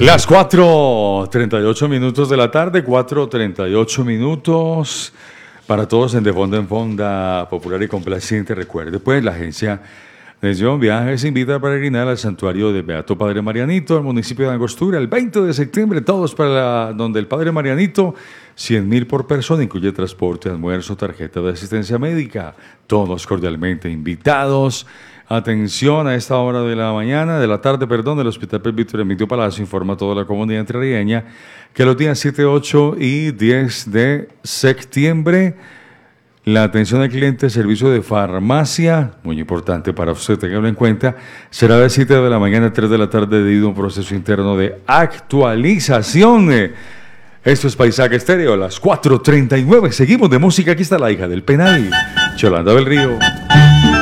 Las 4:38 de la tarde, 4:38 para todos en De Fonda en Fonda, popular y complaciente. Recuerde, pues, la agencia de John Viajes invita a peregrinar al santuario de Beato Padre Marianito, al municipio de Angostura, el 20 de septiembre, todos para donde el Padre Marianito, 100.000 por persona, incluye transporte, almuerzo, tarjeta de asistencia médica, todos cordialmente invitados. Atención, a esta hora de la tarde, del Hospital Presbítero Emilio Palacio informa a toda la comunidad entrerriaña que los días 7, 8 y 10 de septiembre la atención al cliente, servicio de farmacia, muy importante para usted, tenganlo en cuenta, será de 7 de la mañana a 3 de la tarde debido a un proceso interno de actualización. Esto es Paisaje Estéreo, a las 4:39. Seguimos de música, aquí está la hija del Penal, Yolanda del Río.